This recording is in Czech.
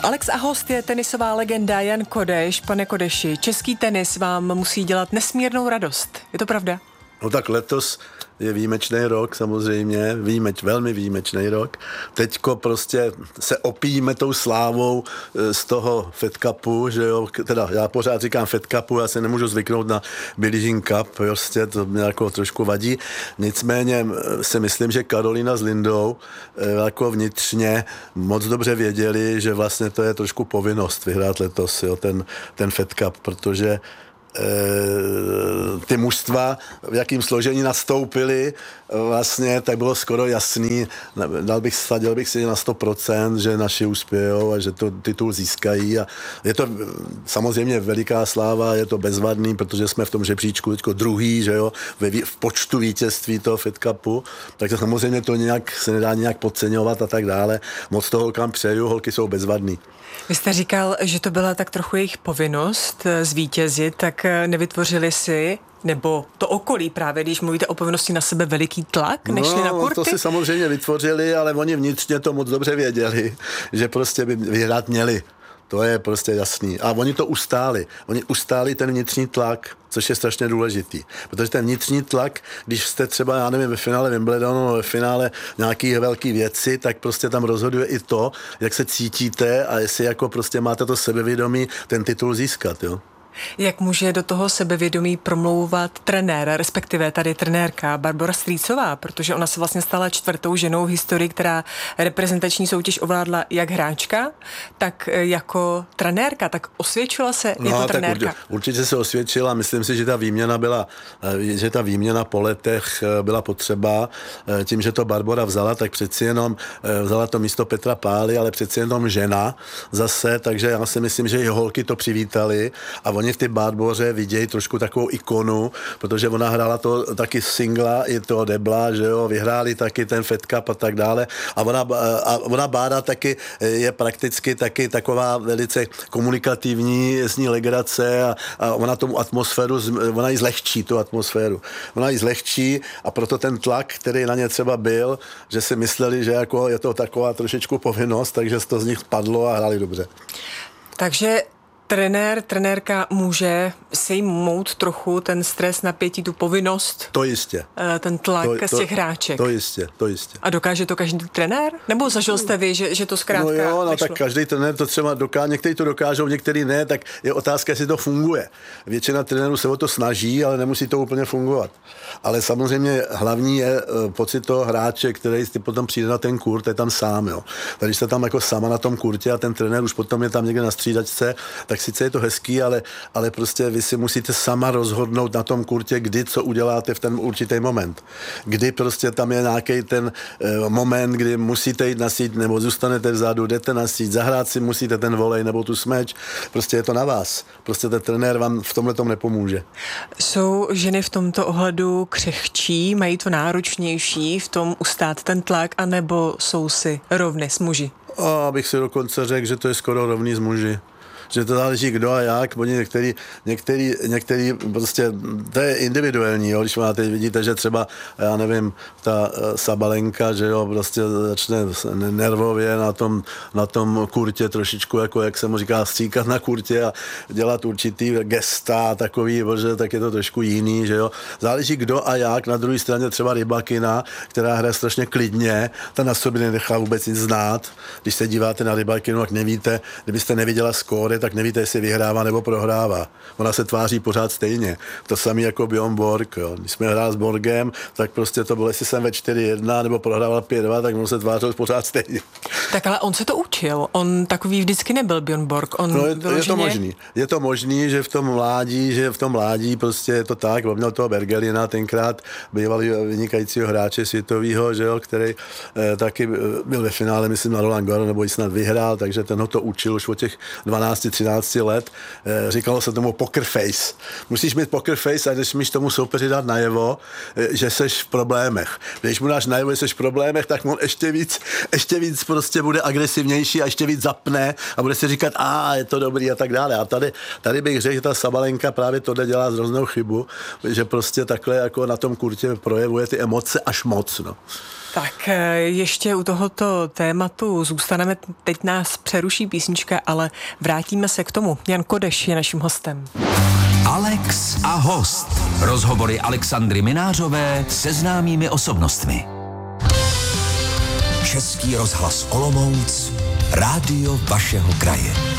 Alex a host je tenisová legenda Jan Kodeš. Pane Kodeši, český tenis vám musí dělat nesmírnou radost. Je to pravda? No tak letos je výjimečný rok samozřejmě, velmi výjimečný rok. Teďko prostě se opijíme tou slávou z toho Fed Cupu, že jo, teda já pořád říkám Fed Cupu, já se nemůžu zvyknout na Billie Jean Cup, prostě to mě jako trošku vadí. Nicméně si myslím, že Karolina s Lindou jako vnitřně moc dobře věděli, že vlastně to je trošku povinnost vyhrát letos, jo, ten Fed Cup, protože ty mužstva, v jakým složení nastoupili, vlastně tak bylo skoro jasný, vsadil bych si na 100%, že naši uspějou a že to titul získají a je to samozřejmě veliká sláva, je to bezvadný, protože jsme v tom žebříčku teďko druhý, že jo, v počtu vítězství toho Fed Cupu, takže samozřejmě to nějak se nedá nějak podceňovat a tak dále. Moc to holkám přeju, holky jsou bezvadný. Vy jste říkal, že to byla tak trochu jejich povinnost zvítězit, tak nevytvořili si, nebo to okolí právě, když mluvíte o povinnosti na sebe, veliký tlak, než šli na kurty? To si samozřejmě vytvořili, ale oni vnitřně to moc dobře věděli, že prostě by vyhrát měli. To je prostě jasný. A oni to ustáli. Oni ustáli ten vnitřní tlak, což je strašně důležitý. Protože ten vnitřní tlak, když jste třeba, já nevím, ve finále Wimbledonu, ve finále nějaký velký věci, tak prostě tam rozhoduje i to, jak se cítíte a jestli jako prostě máte to sebevědomí ten titul získat, jo. Jak může do toho sebevědomí promlouvat trenér, respektive tady trenérka Barbora Strýcová, protože ona se vlastně stala 4. ženou v historii, která reprezentační soutěž ovládla jak hráčka, tak jako trenérka, tak osvědčila se jako trenérka. Tak určitě se osvědčila, myslím si, že ta výměna po letech byla potřeba, tím, že to Barbora vzala, tak přeci jenom vzala to místo Petra Pály, ale přeci jenom žena zase, takže já si myslím, že i holky to přivítali a oni v té Barboře vidějí trošku takovou ikonu, protože ona hrála to taky singla, i to debla, že jo, vyhráli taky ten Fed Cup a tak dále. A ona Bára taky je prakticky taky taková velice komunikativní, s ní legrace a ona tomu atmosféru, ona ji zlehčí, tu atmosféru. Ona ji zlehčí a proto ten tlak, který na ně třeba byl, že si mysleli, že jako je to taková trošičku povinnost, takže to z nich padlo a hráli dobře. Takže trenérka může sejmout trochu ten stres, napětí, tu povinnost. To jistě. Ten tlak z těch hráček. To jistě. A dokáže to každý trenér? Nebo zažil jste vy, že to zkrátka nešlo? Tak každý trenér to třeba dokáže, někteří to dokážou, někteří ne, tak je otázka, jestli to funguje. Většina trenérů se o to snaží, ale nemusí to úplně fungovat. Ale samozřejmě hlavní je pocit toho hráče, který potom přijde na ten kurt, je tam sám, jo. Tady jste tam jako sama na tom kurtě a ten trenér už potom je tam někde na střídačce, tak sice je to hezký, ale prostě vy si musíte sama rozhodnout na tom kurtě, kdy co uděláte v ten určitý moment. Kdy prostě tam je nějaký ten moment, kdy musíte jít na síť, nebo zůstanete vzadu, jdete na síť, zahrát si musíte ten volej nebo tu smeč. Prostě je to na vás. Prostě ten trenér vám v tomhle tom nepomůže. Jsou ženy v tomto ohledu křehčí, mají to náročnější v tom ustát ten tlak, anebo jsou si rovny s muži? Abych si dokonce řekl, že to je skoro rovný s muži. Že to záleží kdo a jak, oni některý prostě, to je individuální, jo, když máte, vidíte, že třeba, já nevím, ta Sabalenka, že jo, prostě začne nervově na tom kurtě trošičku, jako jak se mu říká, stříkat na kurtě a dělat určitý gesta takový, protože tak je to trošku jiný, že jo. Záleží kdo a jak, na druhé straně třeba Rybakina, která hraje strašně klidně, ta na sobě nenechá vůbec nic znát. Když se díváte na Rybakinu, tak nevíte, kdybyste neviděla skóre, tak nevíte, jestli vyhrává nebo prohrává. Ona se tváří pořád stejně. To samé jako Bjorn Borg. Jo. Když jsme hráli s Borgem, tak prostě to bylo, jestli jsem ve 4-1 nebo prohrával 5-2, tak on se tvářil pořád stejně. Tak ale on se to učil. On takový vždycky nebyl Bjorn Borg. Je to možný, že v tom mládí prostě je to tak. On měl toho Bergelina tenkrát, bývalý vynikajícího hráče světovýho, že jo, který taky byl ve finále, myslím, na Roland Garros, nebo ji snad vyhrál, takže ten ho to učil už od těch 12-13 let. Říkalo se tomu poker face. Musíš mít poker face a když míš tomu soupeři dát najevo, že seš v problémech. Když mu dáš najevo, že seš v problémech, tak on ještě víc prostě bude agresivnější a ještě víc zapne a bude si říkat, je to dobrý a tak dále. A tady bych řekl, že ta Sabalenka právě tohle dělá hroznou chybu, že prostě takhle jako na tom kurtě projevuje ty emoce až moc, no. Tak ještě u tohoto tématu zůstaneme, teď nás přeruší písnička, ale vrátíme se k tomu. Jan Kodeš je naším hostem. Alex a host. Rozhovory Alexandry Minářové se známými osobnostmi. Český rozhlas Olomouc, rádio vašeho kraje.